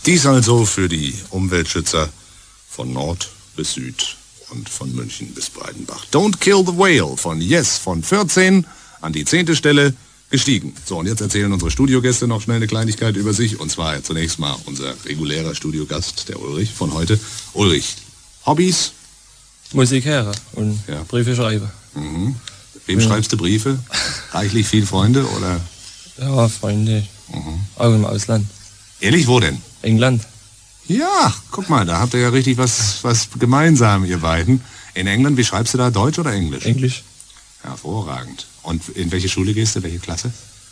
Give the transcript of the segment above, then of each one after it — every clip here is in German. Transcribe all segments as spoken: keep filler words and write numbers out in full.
Dies also für die Umweltschützer von Nord bis Süd und von München bis Breidenbach. Don't Kill the Whale von Yes von vierzehn an die zehnte Stelle gestiegen. So, und jetzt erzählen unsere Studiogäste noch schnell eine Kleinigkeit über sich. Und zwar zunächst mal unser regulärer Studiogast, der Ulrich von heute. Ulrich, Hobbys? Musik hören und ja. Briefe schreiben. Mhm. Wem ja. schreibst du Briefe? Reichlich viele Freunde, oder? Ja, Freunde. Mhm. Auch im Ausland. Ehrlich, wo denn? England. Ja, guck mal, da habt ihr ja richtig was, was gemeinsam, ihr beiden. In England, wie schreibst du da, Deutsch oder Englisch? Englisch. Hervorragend. Und in welche Schule gehst du, welche Klasse?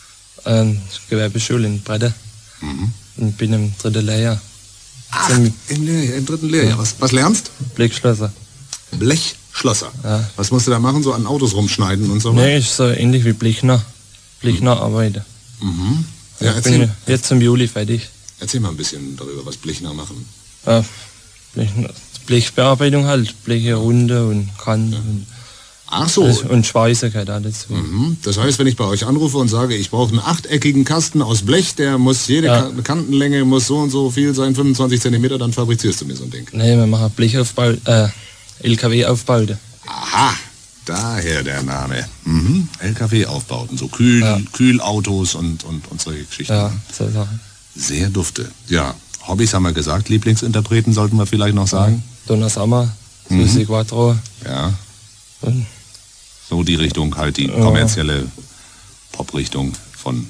Ähm, Gewerbeschule in Breda. Mhm. Und bin im dritten Lehrjahr. Ach, im, im, Lehrjahr, im dritten Lehrjahr. Ja. Was, was lernst? Blechschlosser. Blechschlosser? Ja. Was musst du da machen, so an Autos rumschneiden und so? Nee, ist so ähnlich wie Blechner. Blechner mhm. arbeiten. Mhm. Ja, ja, ich bin jetzt im Juli fertig. Erzähl mal ein bisschen darüber, was Blechner machen. Ja, Blechner, Blechbearbeitung halt, Bleche runde und Kanten. Ja. Und ach so. Das, und Schweiße gehört alles. Mhm. Das heißt, wenn ich bei euch anrufe und sage, ich brauche einen achteckigen Kasten aus Blech, der muss, jede ja. Kantenlänge muss so und so viel sein, fünfundzwanzig Zentimeter, dann fabrizierst du mir so ein Ding. Nee, wir machen Blechaufbau, äh, L K W-Aufbauten. Aha, daher der Name. Mhm. L K W-Aufbauten, so Kühl, ja. Kühlautos und, und, und solche Geschichten. Ja, so Sachen. Sehr dufte. Ja, Hobbys haben wir gesagt, Lieblingsinterpreten sollten wir vielleicht noch sagen. Ja. Donna Summer, Susi mhm. Quattro. Ja. Und so die Richtung, halt die kommerzielle Pop-Richtung von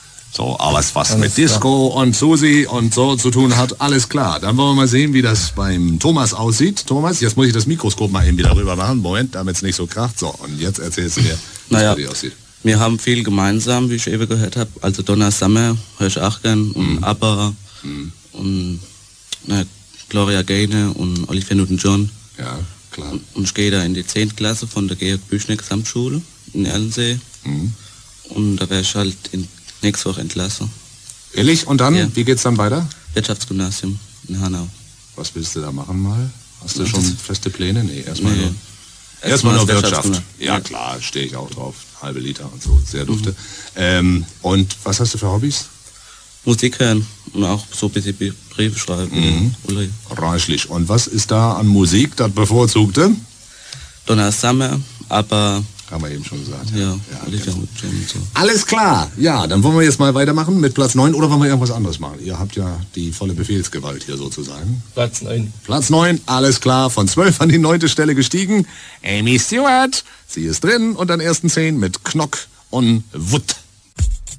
so alles, was alles mit Disco klar. Und Susi und so zu tun hat, alles klar. Dann wollen wir mal sehen, wie das beim Thomas aussieht. Thomas, jetzt muss ich das Mikroskop mal eben wieder rüber machen. Moment, damit es nicht so kracht. So, und jetzt erzählst du mir, wie naja, es bei dir aussieht. Wir haben viel gemeinsam, wie ich eben gehört habe. Also Donna Summer höre ich auch gern und mhm. ABBA mhm. und na, Gloria Gaynor und Olivia Newton-John. Ja, klar. Und, und ich gehe da in die zehnte Klasse von der Georg Büchner Gesamtschule in Erlensee. Mhm. Und da werde ich halt in, nächste Woche entlassen. Ehrlich? Und dann, ja. wie geht's dann weiter? Wirtschaftsgymnasium in Hanau. Was willst du da machen mal? Hast du ja, schon feste Pläne? Nee, erstmal nee. nur... Erstmal nur Wirtschaft. Ja klar, stehe ich auch drauf. Halbe Liter und so, sehr dufte. Mhm. Ähm, und was hast du für Hobbys? Musik hören und auch so ein bisschen Briefe schreiben. Mhm. Reichlich. Und was ist da an Musik das bevorzugte? Donna Summer, aber... Haben wir eben schon gesagt. Ja, ja, ja genau. So. Alles klar. Ja, dann wollen wir jetzt mal weitermachen mit Platz neun oder wollen wir irgendwas anderes machen? Ihr habt ja die volle Befehlsgewalt hier sozusagen. Platz neun. Platz neun, alles klar. Von zwölf an die neunte Stelle gestiegen. Amy Stewart, sie ist drin und an ersten zehn mit Knock und Wood.